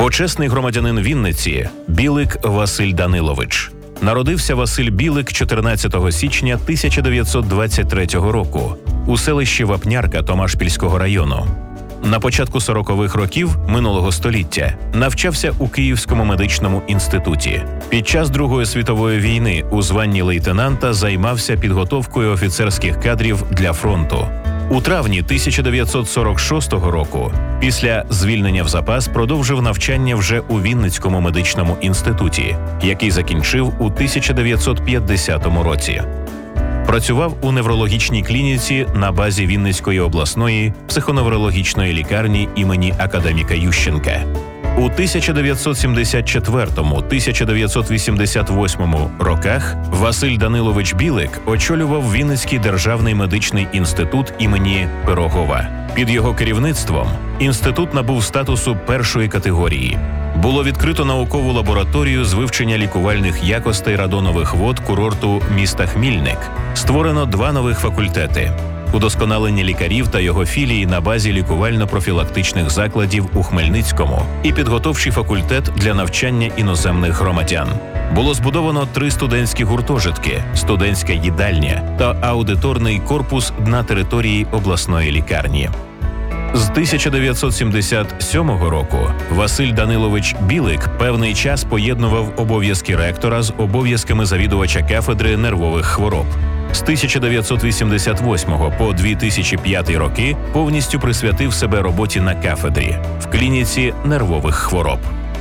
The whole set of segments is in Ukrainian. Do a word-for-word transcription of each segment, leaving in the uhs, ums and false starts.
Почесний громадянин Вінниці Білик Василь Данилович. Народився Василь Білик чотирнадцятого січня тисяча дев'ятсот двадцять третього року у селищі Вапнярка Томашпільського району. На початку сорокових років минулого століття навчався у Київському медичному інституті. Під час Другої світової війни у званні лейтенанта займався підготовкою офіцерських кадрів для фронту. У травні тисяча дев'ятсот сорок шостого року, після звільнення в запас, продовжив навчання вже у Вінницькому медичному інституті, який закінчив у тисяча дев'ятсот п'ятдесятому році. Працював у неврологічній клініці на базі Вінницької обласної психоневрологічної лікарні імені академіка Ющенка. У тисяча дев'ятсот сімдесят четвертому - тисяча дев'ятсот вісімдесят восьмому роках Василь Данилович Білик очолював Вінницький державний медичний інститут імені Пирогова. Під його керівництвом інститут набув статусу першої категорії. Було відкрито наукову лабораторію з вивчення лікувальних якостей радонових вод курорту міста Хмільник. Створено два нових факультети – удосконалення лікарів та його філії на базі лікувально-профілактичних закладів у Хмельницькому і підготовчий факультет для навчання іноземних громадян. Було збудовано три студентські гуртожитки, студентська їдальня та аудиторний корпус на території обласної лікарні. З тисяча дев'ятсот сімдесят сьомого року Василь Данилович Білик певний час поєднував обов'язки ректора з обов'язками завідувача кафедри нервових хвороб. З тисяча дев'ятсот вісімдесят восьмого по дві тисячі п'ятий роки повністю присвятив себе роботі на кафедрі в клініці нервових хвороб.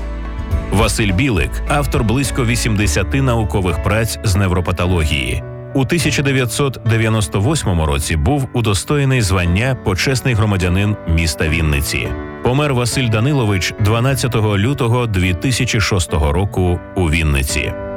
Василь Білик – автор близько вісімдесяти наукових праць з невропатології. У тисяча дев'ятсот дев'яносто восьмому році був удостоєний звання «Почесний громадянин міста Вінниці». Помер Василь Данилович дванадцятого лютого дві тисячі шостого року у Вінниці.